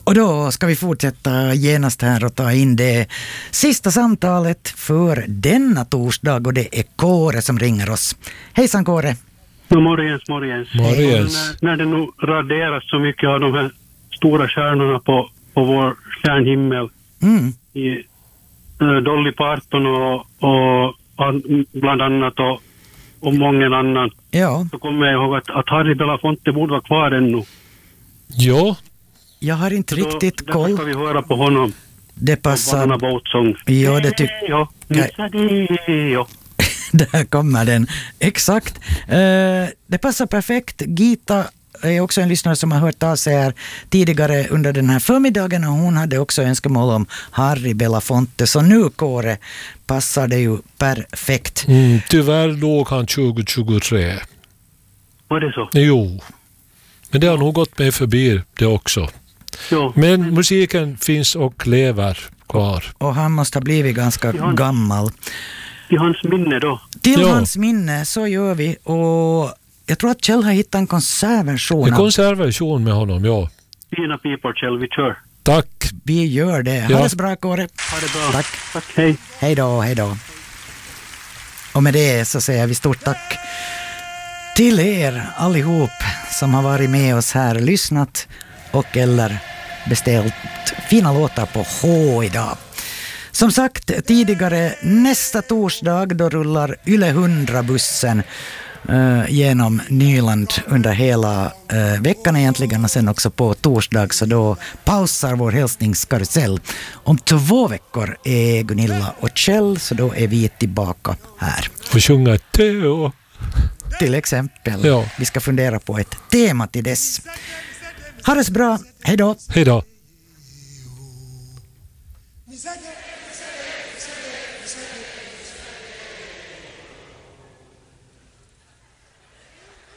Och då ska vi fortsätta genast här och ta in det sista samtalet för denna torsdag, och det är Kåre som ringer oss. Hejsan Kåre. Morgens. När det nu raderas så mycket av de här stora stjärnorna på vår stjärnhimmel i Dolly Parton och bland annat och många annan, så kommer jag ihåg att Harry Belafonte borde vara kvar ännu. Ja. Jag har inte riktigt koll. Därför ska vi höra på honom. Det passar. På båtsång. Ja, det tycker jag. Där kommer den. Exakt. Det passar perfekt. Gita är också en lyssnare som har hört av sig här tidigare under den här förmiddagen, och hon hade också önskemål om Harry Belafonte. Så nu, Kåre, passar det ju perfekt. Tyvärr låg han 2023. Var det så? Jo. Men det har nog gått mig förbi det också. Jo. Men musiken finns och lever kvar. Och han måste ha blivit ganska gammal. Till hans minne då? Till hans minne, så gör vi. Och jag tror att Kjell har hittat en konsertversion. En konsertversion med honom, ja. Fina pipor, Kjell, vi kör. Tack. Vi gör det. Ha det så bra, Kåre. Ha det bra. Tack. Hej. Hej då, hej då. Och med det så säger vi stort tack till er allihop som har varit med oss här, lyssnat och eller beställt fina låtar på H idag. Som sagt tidigare, nästa torsdag då rullar Yle 100-bussen genom Nyland under hela veckan egentligen, och sen också på torsdag, så då pausar vår hälsningskarusell. Om 2 veckor är Gunilla och Kjell, så då är vi tillbaka här. Och sjunga Teo. Till exempel. Ja. Vi ska fundera på ett tema till dess. Ha det så bra. Hej då. Hej då.